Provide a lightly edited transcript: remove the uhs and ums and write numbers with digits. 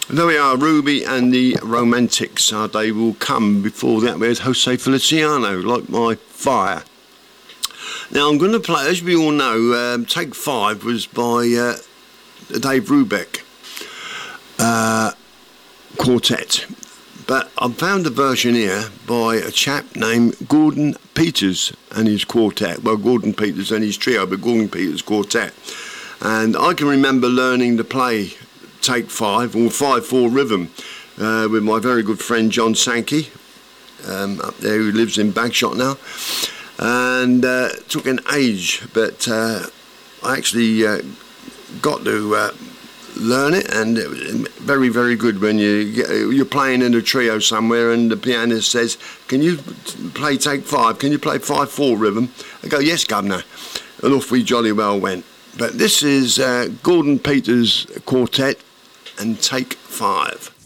There we are, Ruby and the Romantics. They will come. Before that, there's Jose Feliciano, Like My Fire. Now, I'm going to play, as we all know, Take 5 was by Dave Brubeck Quartet. But I found a version here by a chap named Gordon Peters and his quartet. Well, Gordon Peters and his trio, but Gordon Peters Quartet. And I can remember learning to play Take 5 or 5/4 rhythm with my very good friend John Sankey up there, who lives in Bagshot now. And it took an age, but I actually got to learn it, and it was very, very good when you're playing in a trio somewhere and the pianist says, "Can you play Take 5? Can you play 5/4 rhythm?" I go, "Yes, governor," and off we jolly well went. But this is Gordon Peters Quartet and Take 5.